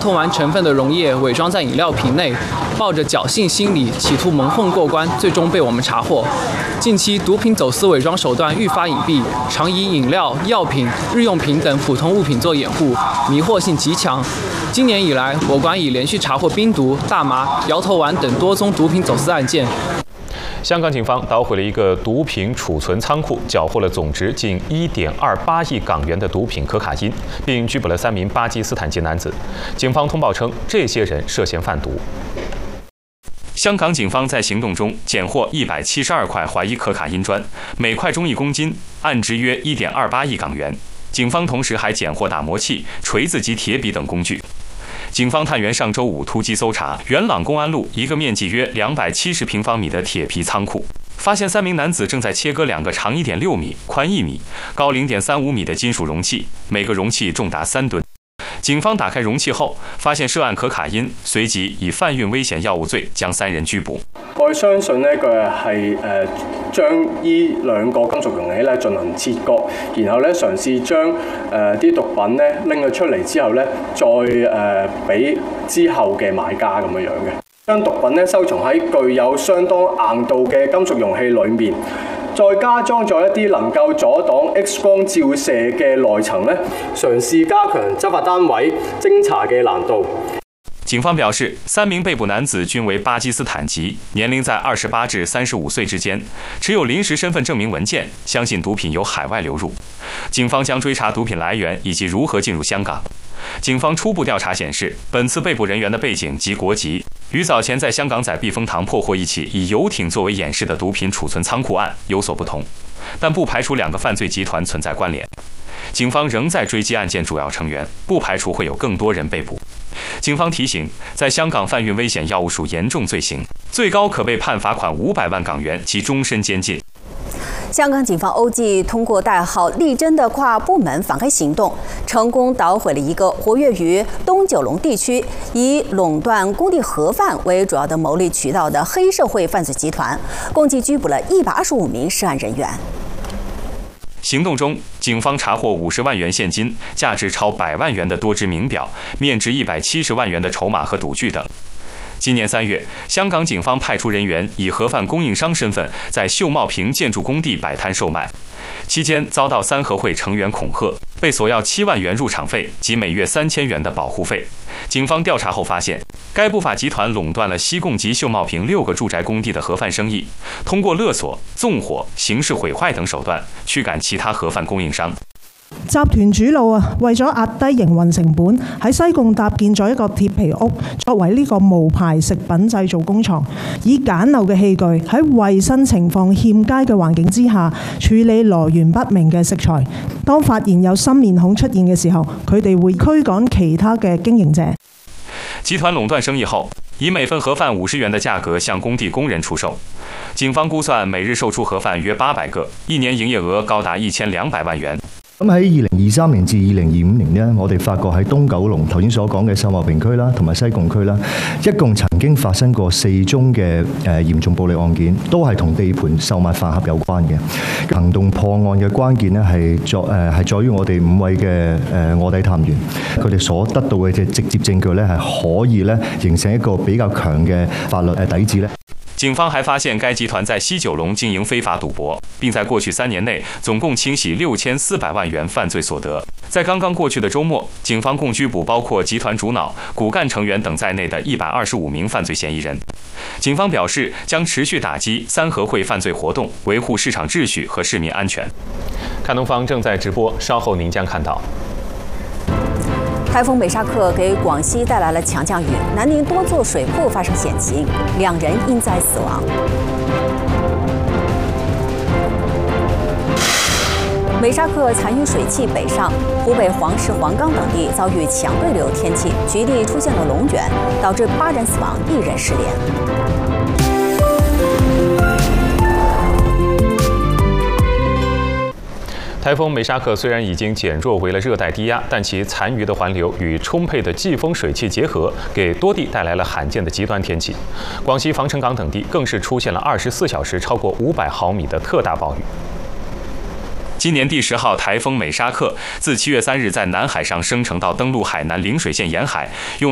头丸成分的溶液伪装在饮料瓶内，抱着侥幸心理，企图蒙混过关，最终被我们查获。近期毒品走私伪装手段愈发隐蔽，常以饮料、药品、日用品等普通物品做掩护，迷惑性极强。今年以来，我国已连续查获冰毒、大麻、摇头丸等多宗毒品走私案件。 香港警方捣毁了一个毒品储存仓库，缴获了总值近1.28亿港元的毒品可卡因，并拘捕了3名巴基斯坦籍男子。警方通报称，这些人涉嫌贩毒。香港警方在行动中检获172块怀疑可卡因砖，每块中1公斤，案值约1.28亿港元。警方同时还检获打磨器、锤子及铁笔等工具。警方探员上周五突击搜查元朗公安路一个面积约270平方米的铁皮仓库，发现3名男子正在切割2个长1.6米、宽1米、高0.35米的金属容器，每个容器重達3吨。警方打开容器後，發現涉案可卡因，隨即以販運危險藥物罪將3人拘捕。 我相信呢，佢係將呢2個金屬容器咧進行切割，然後咧嘗試將啲毒品咧拎咗出嚟之後咧，再俾之後嘅買家咁樣嘅。將毒品咧收藏喺具有相當硬度嘅金屬容器裡面。再加裝咗一啲能夠阻擋 X 光照射嘅內層咧，嘗試加強執法單位偵查嘅難度。 警方表示，3名被捕男子均為巴基斯坦籍，年齡在28至35歲之間，持有臨時身份證明文件，相信毒品由海外流入。警方將追查毒品來源以及如何進入香港。警方初步調查顯示，本次被捕人員的背景及國籍與早前在香港仔避風塘破獲一起以遊艇作為掩飾的毒品儲存倉庫案有所不同，但不排除2個犯罪集團存在關聯。警方仍在追擊案件主要成員，不排除會有更多人被捕。警方提醒，在香港販運危險藥物屬嚴重罪行，最高可被判罰款500萬港元及終身監禁。 香港警方歐記通過代號“力爭”的跨部門反黑行動，成功搗毀了一個活躍於東九龍地區以壟斷工地盒飯為主要的牟利渠道的黑社會犯罪集團，共計拘捕了125名涉案人員。 行動中，警方查獲50萬元現金、價值超100萬元的多隻名錶、面值170萬元的籌碼和賭具等。今年3月，香港警方派出人員以盒飯供應商身份在秀茂坪建築工地擺攤售賣，期間遭到3合會成員恐嚇，被索要7萬元入場費及每月3000元的保護費。警方調查後發現，該不法集團壟斷了西貢及秀茂坪6個住宅工地的盒飯生意，通過勒索、縱火、刑事毀壞等手段驅趕其他盒飯供應商。 集團主腦為咗壓低營運成本，喺西貢搭建咗一個鐵皮屋，作為呢個無牌食品製造工廠，以簡陋嘅器具喺衛生情況欠佳嘅環境之下處理來源不明嘅食材。當發現有新面孔出現嘅時候，佢哋會驅趕其他嘅經營者。 集團壟斷生意後，以每份盒飯50元的價格向工地工人出售。警方估算每日售出盒飯約800個，一年營業額高達1200萬元。 咁喺2023年至2025年呢，我哋發覺喺東九龍頭先所講嘅秀茂坪區啦，同埋西貢區啦，一共曾經發生過4宗嘅嚴重暴力案件，都係同地盤售賣飯盒有關嘅。行動破案嘅關鍵呢係在於我哋5位嘅臥底探員，佢哋所得到嘅直接證據呢係可以呢形成一個比較強嘅法律底子呢。 警方還發現該集團在西九龍經營非法賭博，並在過去3年內總共清洗6400萬元犯罪所得。在剛剛過去的週末，警方共拘捕包括集團主腦、骨幹成員等在內的125名犯罪嫌疑人。警方表示將持續打擊3合會犯罪活動，維護市場秩序和市民安全。看東方正在直播，稍後您將看到。 台風美沙克給廣西帶來了強降雨，南寧多座水庫發生險情，2人因災死亡。美沙克殘餘水汽北上，湖北黃石、黃岡等地遭遇強對流天氣，局地出現了龍捲，導致8人死亡，1人失聯。 台風美沙克雖然已經減弱為了熱帶低壓，但其殘餘的環流與充沛的季風水汽結合，給多地帶來了罕見的極端天氣。廣西防城港等地更是出現了24小時超過500毫米的特大暴雨。今年第10號颱風美沙克自7月3日在南海上生成到登陸海南陵水縣沿海，用